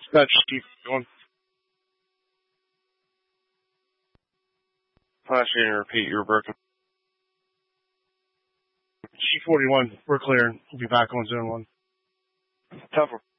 Let's keep going. Flash in and repeat, you're broken. G41, we're clear. We'll be back on zone 1. Tougher.